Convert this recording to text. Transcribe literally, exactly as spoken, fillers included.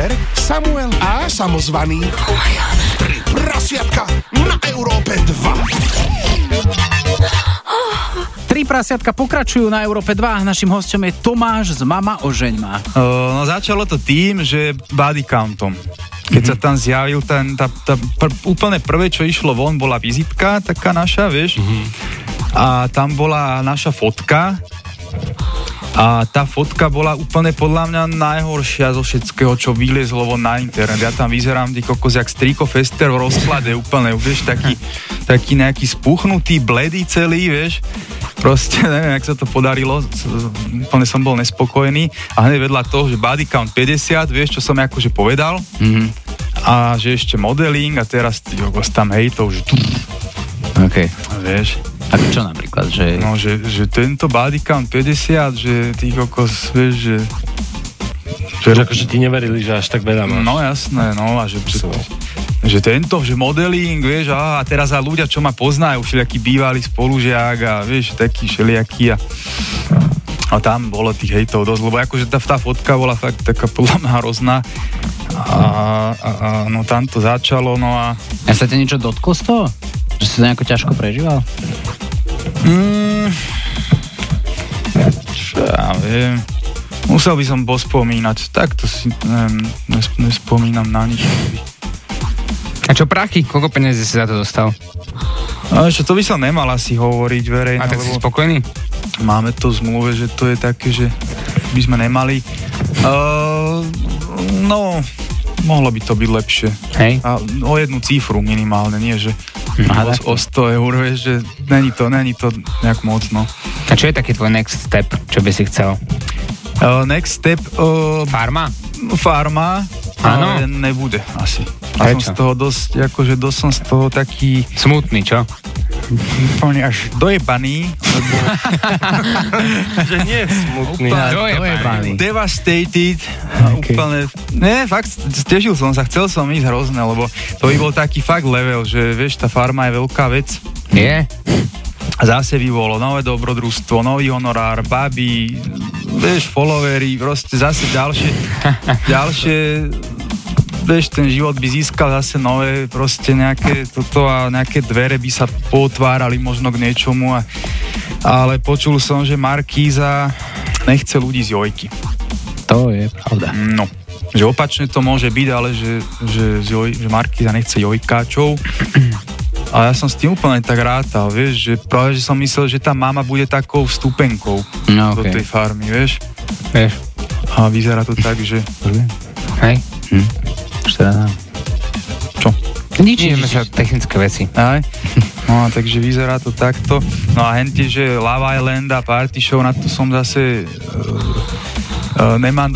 Oliver, Samuel a samozvaný. Oh my God. Tri prasiatka na Európe dva. Tri prasiatka pokračujú na Európe dva. Naším hosťom je Tomáš z Mama ožeň ma. Uh, no začalo to tým, že body countom. Keď mm-hmm. sa tam zjavil ten, tá, tá pr- úplne prvé, čo išlo von, bola vizitka taká naša, vieš. Mm-hmm. A tam bola naša fotka. A tá fotka bola úplne podľa mňa najhoršia zo všetkého, čo vyliezlo von na internet. Ja tam vyzerám, ty kokos, jak strýko Fester v rozklade, úplne, vieš, taký, taký nejaký spuchnutý, bledý celý, vieš. Proste, neviem, jak sa to podarilo, úplne som bol nespokojný. A hneď vedľa toho, že body count päťdesiat, vieš, čo som akože povedal. Mm-hmm. A že ešte modeling a teraz ty kokos tam hejtov, že... OK. Vieš. A čo napríklad, že... No, že, že tento body count päťdesiat, že ty kokos, vieš, že... Že akože ti neverili, že až tak veľa máš. No jasné, no a že, že, že tento, že modeling, vieš, a teraz aj ľudia, čo ma poznajú, všelijaký bývalý spolužiak a vieš, taký všelijaký a... A tam bolo tých hejtov dosť, lebo akože tá, tá fotka bola fakt taká podľa mňa hrozná. A, a, a no tam to začalo, no a... A sa te niečo dotklo z toho? Že si to nejako ťažko prežíval? Mm, čo ja viem... Musel by som pospomínať, tak to si neviem, nesp- nespomínam na nič. A čo prachy? Koľko peniazí si za to dostal? No ešte, to by som nemal asi hovoriť verejne. A tak si spokojný? Máme to v zmluve, že to je také, že by sme nemali. Uh, no, mohlo by to byť lepšie. Hej. A o jednu cifru minimálne, nie že Aha, o, o sto eur, vieš, že není to, není to nejak moc, no. A čo je taký tvoj next step, čo by si chcel? Uh, next step... Uh, Farma? Farma, áno. Ale nebude asi. A som z toho dosť, akože dosť som z toho taký... Smutný, čo? Úplne až dojebaný, lebo... Že nie je smutný. Úplne dojebaný. Devastated. Okay. Úplne... Nie, fakt, tešil som sa, chcel som ísť hrozné, lebo to by bol taký fakt level, že vieš, tá farma je veľká vec. Je? A zase by bolo nové dobrodružstvo, nový honorár, baby, vieš, followery, proste zase ďalšie, ďalšie, vieš, ten život by získal zase nové, proste nejaké toto a nejaké dvere by sa potvárali možno k niečomu, a, ale počul som, že Markíza nechce ľudí z Jojky. To je pravda. No, že opačne to môže byť, ale že, že, že Markíza nechce Jojkáčov. A ja som s tým úplne tak rátal, vieš, že práve, že som myslel, že tá mama bude takou vstupenkou no, do okay. tej farmy, vieš. Vieš. A vyzerá to tak, že... Hej. Hm. Už teda dám. Čo? Nič, ideme sa technické veci. Aj? No a takže vyzerá to takto. No a hentie, že Love Island a Party Show, na to som zase... Uh, uh, nemám